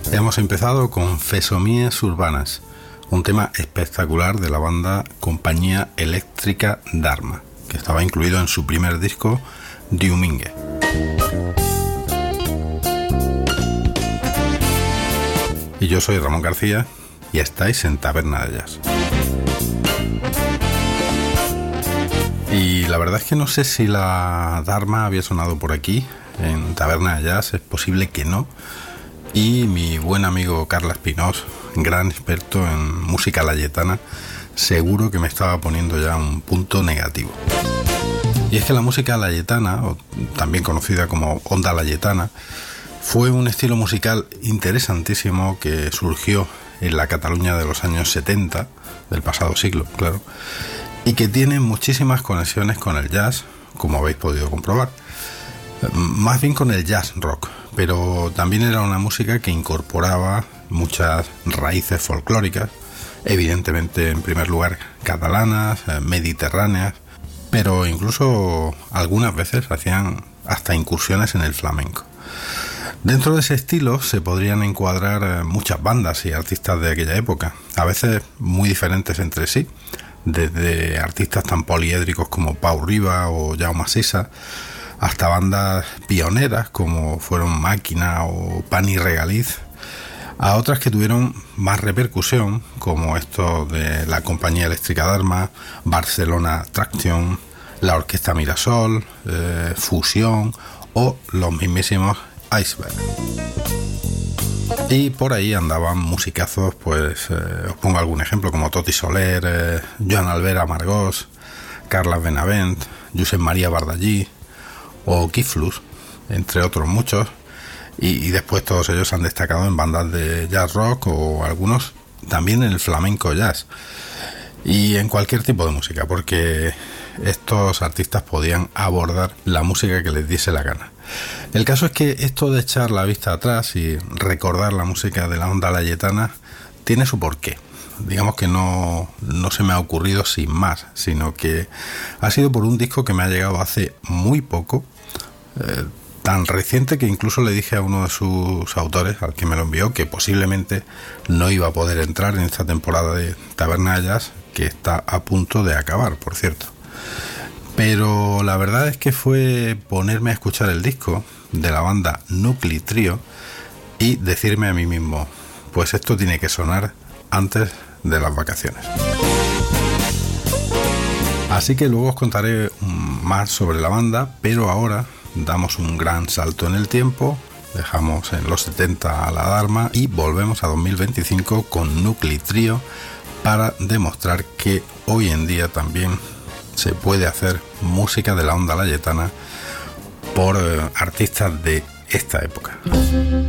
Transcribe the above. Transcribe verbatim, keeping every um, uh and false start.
Hemos empezado con Fesomías Urbanas, un tema espectacular de la banda Compañía Eléctrica Dharma, que estaba incluido en su primer disco, Diumingue. Y yo soy Ramón García y estáis en Taberna de Jazz. Y la verdad es que no sé si la Dharma había sonado por aquí, en Taberna de Jazz, es posible que no. Y mi buen amigo Carles Pinós, gran experto en música layetana, seguro que me estaba poniendo ya un punto negativo. Y es que la música layetana, o también conocida como onda layetana, fue un estilo musical interesantísimo que surgió en la Cataluña de los años setenta, del pasado siglo, claro, y que tiene muchísimas conexiones con el jazz, como habéis podido comprobar. Más bien con el jazz rock, pero también era una música que incorporaba muchas raíces folclóricas, evidentemente en primer lugar catalanas, mediterráneas, pero incluso algunas veces hacían hasta incursiones en el flamenco. Dentro de ese estilo se podrían encuadrar muchas bandas y artistas de aquella época, a veces muy diferentes entre sí, desde artistas tan poliédricos como Pau Riba o Jaume Sisa, hasta bandas pioneras como fueron Máquina o Pan y Regaliz, a otras que tuvieron más repercusión, como estos de la Compañía Eléctrica Dharma, Barcelona Traction, la Orquesta Mirasol, eh, Fusión o los mismísimos Iceberg. Y por ahí andaban musicazos, pues eh, os pongo algún ejemplo, como Toti Soler, eh, Joan Albert Amargós, Carles Benavent, Josep María Bardallí o Kiflus, entre otros muchos, y, y después todos ellos han destacado en bandas de jazz rock o algunos también en el flamenco jazz y en cualquier tipo de música, porque estos artistas podían abordar la música que les diese la gana. El caso es que esto de echar la vista atrás y recordar la música de la onda layetana tiene su porqué. Digamos que no, no se me ha ocurrido sin más, sino que ha sido por un disco que me ha llegado hace muy poco, eh, tan reciente que incluso le dije a uno de sus autores, al que me lo envió, que posiblemente no iba a poder entrar en esta temporada de Taberna de Jazz, que está a punto de acabar, por cierto. Pero la verdad es que fue ponerme a escuchar el disco de la banda Nucli Trio y decirme a mí mismo, pues esto tiene que sonar antes de las vacaciones. Así que luego os contaré más sobre la banda, pero ahora damos un gran salto en el tiempo, dejamos en los setenta a la Dharma y volvemos a dos mil veinticinco con Nucli Trio para demostrar que hoy en día también se puede hacer música de la onda layetana por eh, artistas de esta época.